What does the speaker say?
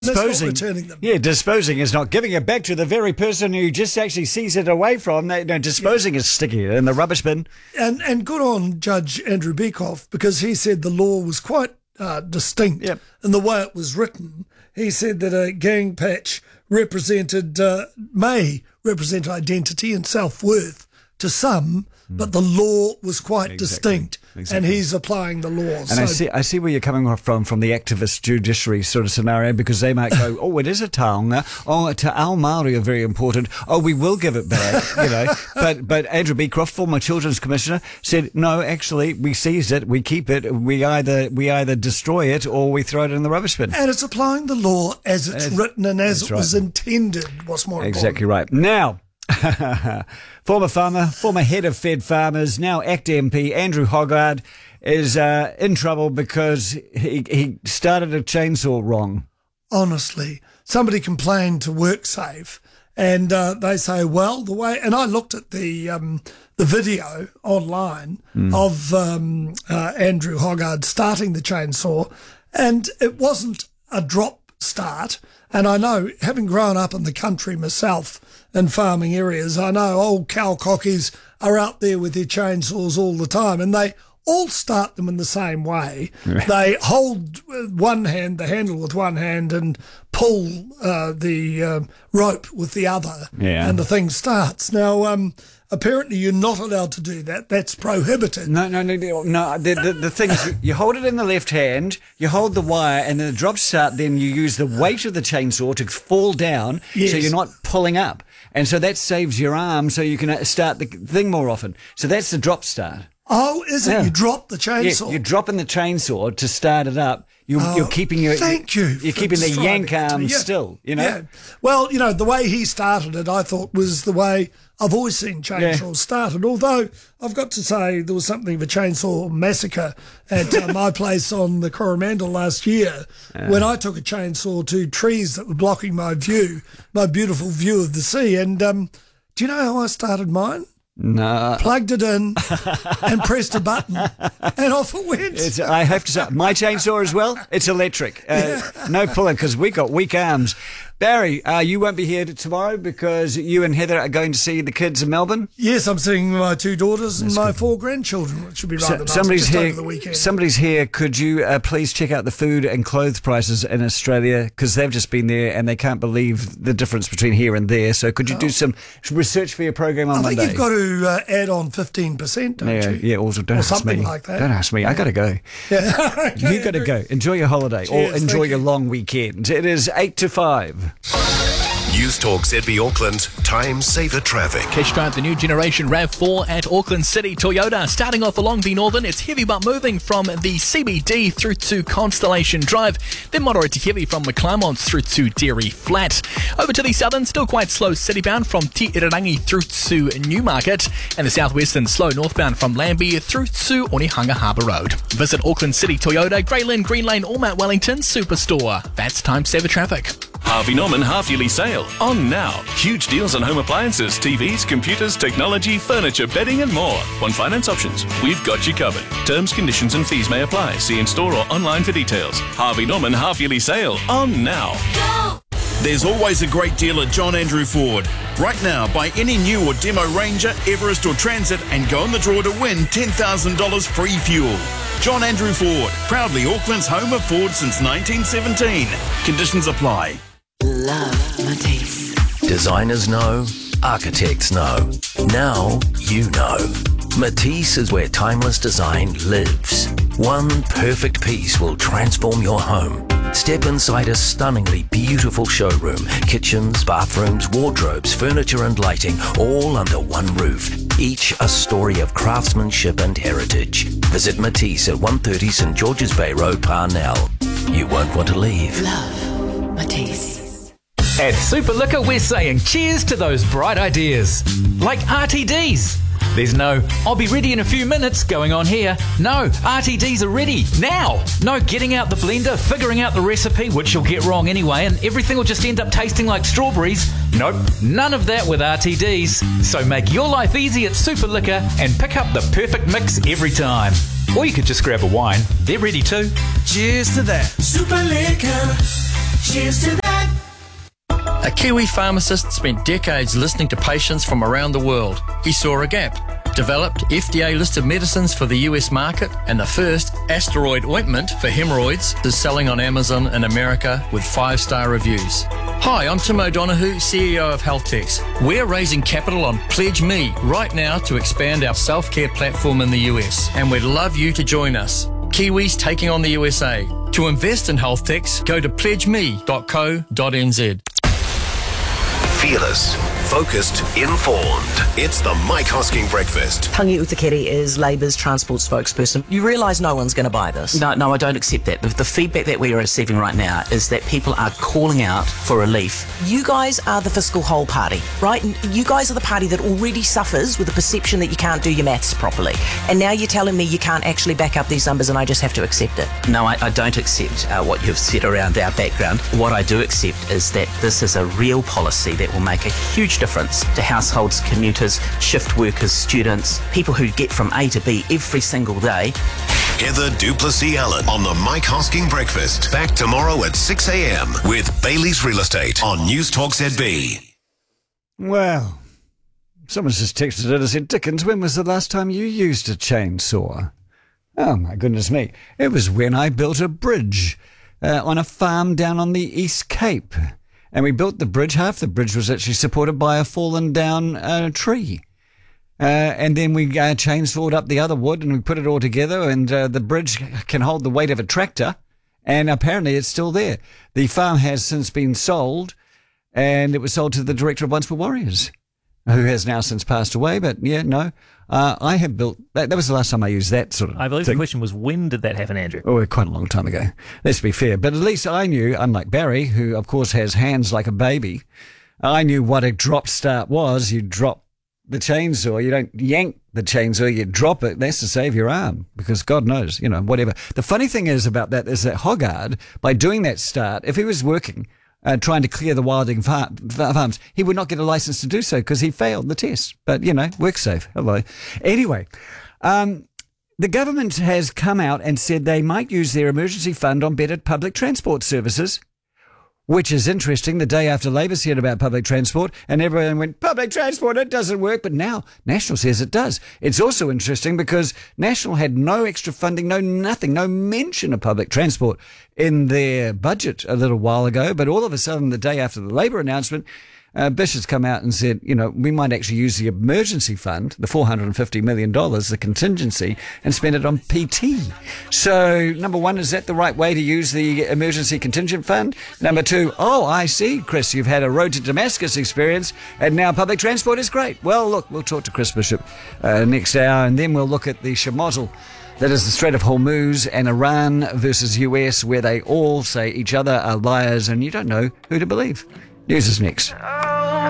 Disposing, returning them. Yeah, disposing is not giving it back to the very person who just actually sees it away from. Disposing is sticking it in the rubbish bin. And good on Judge Andrew Beekoff, because he said the law was quite distinct in the way it was written. He said that a gang patch may represent identity and self-worth to some, but the law was quite distinct. And he's applying the law. And I see where you're coming from the activist judiciary sort of scenario, because they might go, oh, it is a taonga. Oh, te ao Māori are very important. Oh, we will give it back, But Andrew Beecroft, former Children's Commissioner, said, no, actually, we seize it, we keep it, we either destroy it or we throw it in the rubbish bin. And it's applying the law as it's written and as it was intended, what's more important. Exactly right. Now, former farmer, former head of Fed Farmers, now ACT MP, Andrew Hoggard, is in trouble because he started a chainsaw wrong. Honestly, somebody complained to WorkSafe, and they say, well, the way... And I looked at the video online of Andrew Hoggard starting the chainsaw, and it wasn't a drop start. And I know, having grown up in the country myself in farming areas, I know old cow cockies are out there with their chainsaws all the time, and they all start them in the same way. They hold the handle with one hand, and pull the rope with the other, and the thing starts. Now, apparently you're not allowed to do that. That's prohibited. No. The thing is, you hold it in the left hand, you hold the wire, and then the drop start, then you use the weight of the chainsaw to fall down, so you're not pulling up. And so that saves your arm, so you can start the thing more often. So that's the drop start. Oh, is it? Yeah. You drop the chainsaw? Yeah, you're dropping the chainsaw to start it up. You're keeping your... Thank you. You're keeping the yank arm still, Yeah. Well, the way he started it, I thought, was the way I've always seen chainsaws started. Although, I've got to say, there was something of a chainsaw massacre at my place on the Coromandel last year when I took a chainsaw to trees that were blocking my beautiful view of the sea. And do you know how I started mine? No. Plugged it in and pressed a button, and off it went. I have to say, my chainsaw as well, it's electric. No pulling, because we got weak arms. Barry, you won't be here tomorrow because you and Heather are going to see the kids in Melbourne? Yes, I'm seeing my 2 daughters and my 4 grandchildren, which should be rather nice. Over the weekend. Somebody's here. Could you please check out the food and clothes prices in Australia? Because they've just been there and they can't believe the difference between here and there. So could you do some research for your program on Monday? I think you've got to add on 15%, don't you? Yeah, also don't ask something me. Like that. Don't ask me. I got to go. Yeah. You got to go. Enjoy your holiday. Cheers, or enjoy your long weekend. It is 8 to 5. News Talk ZB Auckland, time saver traffic. Catch drive the new generation RAV4 at Auckland City Toyota. Starting off along the Northern, it's heavy but moving from the CBD through to Constellation Drive. Then moderate to heavy from McClarmont through to Dairy Flat. Over to the Southern, still quite slow citybound from Te Irarangi through to Newmarket. And the Southwestern, slow northbound from Lambie through to Onehunga Harbour Road. Visit Auckland City Toyota, Grey Lynn, Green Lane, or Mount Wellington Superstore. That's time saver traffic. Harvey Norman half-yearly sale. On now. Huge deals on home appliances, TVs, computers, technology, furniture, bedding and more. On finance options, we've got you covered. Terms, conditions and fees may apply. See in-store or online for details. Harvey Norman half-yearly sale. On now. Go! There's always a great deal at John Andrew Ford. Right now, buy any new or demo Ranger, Everest or Transit and go in the draw to win $10,000 free fuel. John Andrew Ford, proudly Auckland's home of Ford since 1917. Conditions apply. Love Matisse. Designers know, architects know. Now you know. Matisse is where timeless design lives. One perfect piece will transform your home. Step inside a stunningly beautiful showroom. Kitchens, bathrooms, wardrobes, furniture and lighting, all under one roof. Each a story of craftsmanship and heritage. Visit Matisse at 130 St George's Bay Road, Parnell. You won't want to leave. Love Matisse. At Super Liquor, we're saying cheers to those bright ideas. Like RTDs. There's no, I'll be ready in a few minutes going on here. No, RTDs are ready now. No getting out the blender, figuring out the recipe, which you'll get wrong anyway, and everything will just end up tasting like strawberries. Nope, none of that with RTDs. So make your life easy at Super Liquor and pick up the perfect mix every time. Or you could just grab a wine. They're ready too. Cheers to that. Super Liquor. Cheers to that. A Kiwi pharmacist spent decades listening to patients from around the world. He saw a gap, developed FDA-listed medicines for the US market, and the first asteroid ointment for hemorrhoids is selling on Amazon in America with 5-star reviews. Hi, I'm Tim O'Donoghue, CEO of HealthTex. We're raising capital on Pledge Me right now to expand our self-care platform in the US, and we'd love you to join us. Kiwis taking on the USA. To invest in HealthTex, go to pledgeme.co.nz. Fearless, focused, informed. It's the Mike Hosking Breakfast. Tangi Utakere is Labour's transport spokesperson. You realise no one's going to buy this? No, I don't accept that. The feedback that we are receiving right now is that people are calling out for relief. You guys are the fiscal whole party, right? You guys are the party that already suffers with the perception that you can't do your maths properly. And now you're telling me you can't actually back up these numbers and I just have to accept it. No, I don't accept what you've said around our background. What I do accept is that this is a real policy that will make a huge difference to households, commuters, shift workers, students, people who get from A to B every single day. Heather Duplessis Allen on the Mike Hosking Breakfast. Back tomorrow at 6 a.m. with Bailey's Real Estate on News Talk ZB. Well, someone's just texted in and said, Dickens, when was the last time you used a chainsaw? Oh, my goodness me. It was when I built a bridge on a farm down on the East Cape. And we built the bridge. Half the bridge was actually supported by a fallen down tree. And then we chainsawed up the other wood and we put it all together, and the bridge can hold the weight of a tractor, and apparently it's still there. The farm has since been sold, and it was sold to the director of Once Were Warriors, who has now since passed away. But yeah, no, I have built that. That was the last time I used that sort of I believe thing. The question was, when did that happen, Andrew? Oh, quite a long time ago. Let's be fair. But at least I knew, unlike Barry, who of course has hands like a baby, I knew what a drop start was. You drop the chainsaw. You don't yank the chainsaw. You drop it. That's to save your arm, because God knows, whatever. The funny thing is about that is that Hoggard, by doing that start, if he was working trying to clear the Wilding farms, he would not get a license to do so because he failed the test. But, work safe. Hello. Anyway, the government has come out and said they might use their emergency fund on better public transport services, which is interesting. The day after Labor said about public transport, and everyone went, public transport, it doesn't work. But now National says it does. It's also interesting because National had no extra funding, no nothing, no mention of public transport in their budget a little while ago. But all of a sudden, the day after the Labor announcement, Bish has come out and said, we might actually use the emergency fund, the $450 million, the contingency, and spend it on PT. So, number one, is that the right way to use the emergency contingent fund? Number two, I see, Chris, you've had a road to Damascus experience, and now public transport is great. Well, look, we'll talk to Chris Bishop next hour, and then we'll look at the Shamozzle. That is the Strait of Hormuz and Iran versus US, where they all say each other are liars, and you don't know who to believe. News is next.